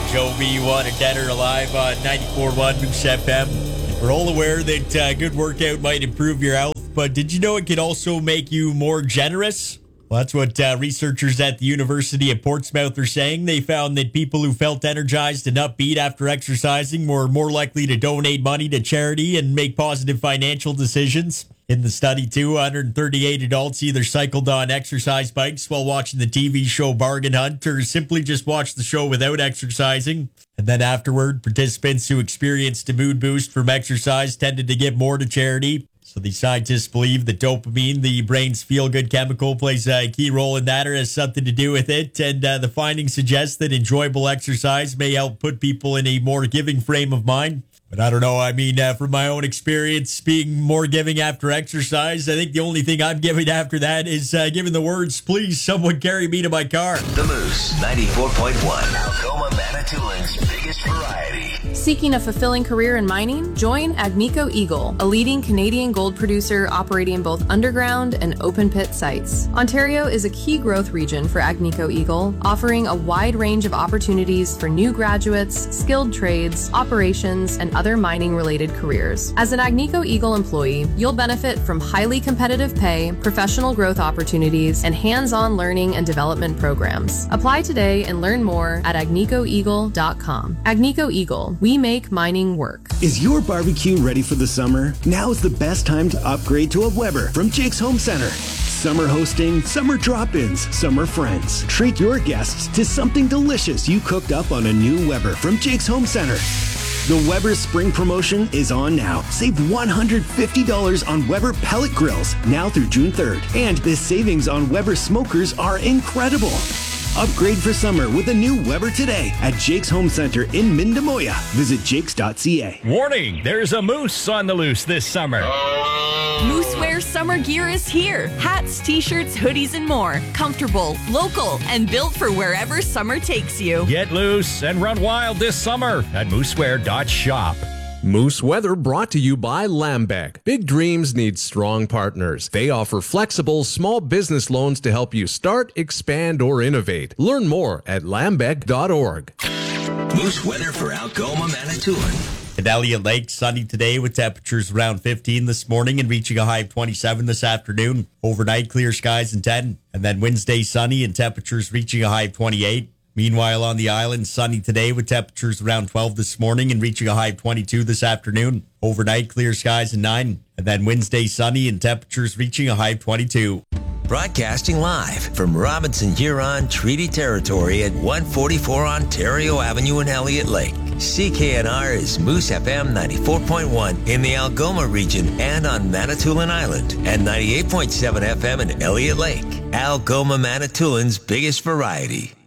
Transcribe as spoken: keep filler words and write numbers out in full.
Joe B. Wanted Dead or Alive on ninety-four point one Moose F M. We're all aware that uh, good workout might improve your health, but did you know it could also make you more generous? Well, that's what uh, researchers at the University of Portsmouth are saying. They found that people who felt energized and upbeat after exercising were more likely to donate money to charity and make positive financial decisions. In the study, too, one hundred thirty-eight adults either cycled on exercise bikes while watching the T V show Bargain Hunt or simply just watched the show without exercising. And then afterward, participants who experienced a mood boost from exercise tended to give more to charity. So the scientists believe that dopamine, the brain's feel-good chemical, plays a key role in that or has something to do with it. And uh, the findings suggest that enjoyable exercise may help put people in a more giving frame of mind. But I don't know. I mean, uh, from my own experience, being more giving after exercise, I think the only thing I'm giving after that is uh, giving the words, please, someone carry me to my car. The Moose, ninety-four point one. Algoma Manitoulин's biggest variety. Seeking a fulfilling career in mining? Join Agnico Eagle, a leading Canadian gold producer operating both underground and open pit sites. Ontario is a key growth region for Agnico Eagle, offering a wide range of opportunities for new graduates, skilled trades, operations, and other mining-related careers. As an Agnico Eagle employee, you'll benefit from highly competitive pay, professional growth opportunities, and hands-on learning and development programs. Apply today and learn more at agnico eagle dot com. Agnico Eagle, we make mining work. Is your barbecue ready for the summer? Now is the best time to upgrade to a Weber from Jake's Home Center. Summer hosting, summer drop-ins, summer friends. Treat your guests to something delicious you cooked up on a new Weber from Jake's Home Center. The Weber Spring Promotion is on now. Save one hundred fifty dollars on Weber pellet grills now through June third. And the savings on Weber smokers are incredible. Upgrade for summer with a new Weber today at Jake's Home Center in Mindemoya. Visit jakes dot c a. Warning, there's a moose on the loose this summer. Moosewear summer gear is here. Hats, t-shirts, hoodies, and more. Comfortable, local, and built for wherever summer takes you. Get loose and run wild this summer at moosewear dot shop. Moose Weather brought to you by Lambec. Big dreams need strong partners. They offer flexible small business loans to help you start, expand, or innovate. Learn more at lambec dot org. Moose weather for Algoma, Manitoulin. At Elliott Lake, sunny today with temperatures around fifteen this morning and reaching a high of twenty-seven this afternoon. Overnight, clear skies and ten. And then Wednesday, sunny and temperatures reaching a high of twenty-eight. Meanwhile, on the island, sunny today with temperatures around twelve this morning and reaching a high of twenty-two this afternoon. Overnight, clear skies and nine. And then Wednesday, sunny and temperatures reaching a high of twenty-two. Broadcasting live from Robinson Huron Treaty Territory at one forty-four Ontario Avenue in Elliott Lake. C K N R is Moose F M ninety-four point one in the Algoma region and on Manitoulin Island, and ninety-eight point seven F M in Elliott Lake. Algoma Manitoulin's biggest variety.